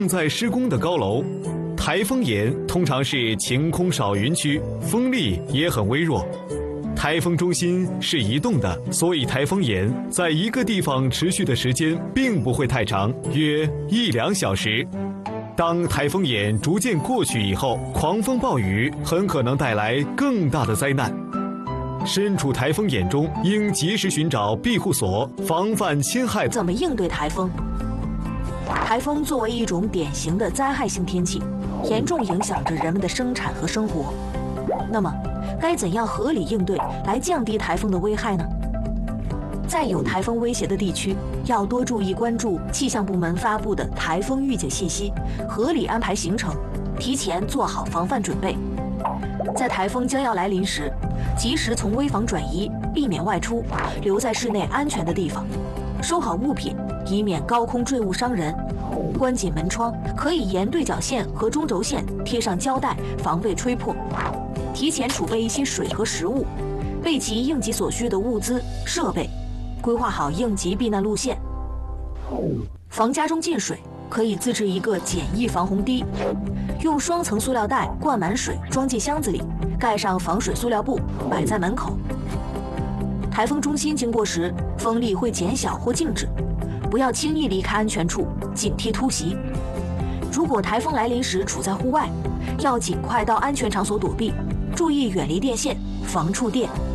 正在施工的高楼。台风眼通常是晴空少云区，风力也很微弱。台风中心是移动的，所以台风眼在一个地方持续的时间并不会太长，约1-2小时。当台风眼逐渐过去以后，狂风暴雨很可能带来更大的灾难。身处台风眼中，应及时寻找庇护所，防范侵害。 怎么应对台风？台风作为一种典型的灾害性天气，严重影响着人们的生产和生活。那么，该怎样合理应对来降低台风的危害呢？在有台风威胁的地区，要多注意关注气象部门发布的台风预警信息，合理安排行程，提前做好防范准备。在台风将要来临时，及时从危房转移，避免外出，留在室内安全的地方，收好物品，以免高空坠物伤人。关紧门窗，可以沿对角线和中轴线贴上胶带，防备吹破。提前储备一些水和食物，备齐应急所需的物资设备，规划好应急避难路线。防家中进水，可以自制一个简易防洪堤，用双层塑料袋灌满水，装进箱子里，盖上防水塑料布，摆在门口。台风中心经过时，风力会减小或静止，不要轻易离开安全处，警惕突袭。如果台风来临时处在户外，要尽快到安全场所躲避，注意远离电线，防触电。